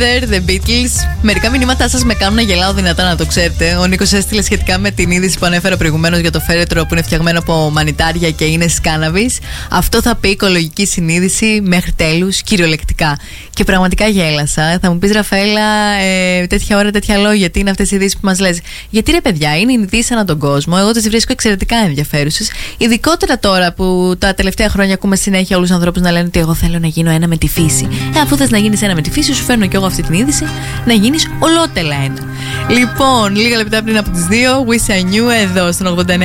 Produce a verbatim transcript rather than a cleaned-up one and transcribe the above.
The Beatles. Μερικά μηνύματά σας με κάνουν να γελάω δυνατά, να το ξέρετε. Ο Νίκος έστειλε σχετικά με την είδηση που ανέφερα προηγουμένως για το φέρετρο που είναι φτιαγμένο από μανιτάρια και είναι σκάναβης. Αυτό θα πει οικολογική συνείδηση μέχρι τέλους, κυριολεκτικά. Και πραγματικά γέλασα. Θα μου πεις, Ραφαέλα, ε, τέτοια ώρα τέτοια λόγια, τι είναι αυτές οι ειδήσεις που μας λες? Γιατί ρε παιδιά, είναι ειδήσεις ανά τον κόσμο. Εγώ τις βρίσκω εξαιρετικά ενδιαφέρουσες. Ειδικότερα τώρα που τα τελευταία χρόνια ακούμε συνέχεια όλους τους ανθρώπους να λένε ότι εγώ θέλω να γίνω ένα με τη φύση. Ε, αφού θες να γίνεις ένα με τη φύση, σου φέρνω κι εγώ αυτή την είδηση να γίνεις ολότελα ένα. Λοιπόν, λίγα λεπτά πριν από τις δύο, Wish I Knew εδώ στον ογδόντα εννέα.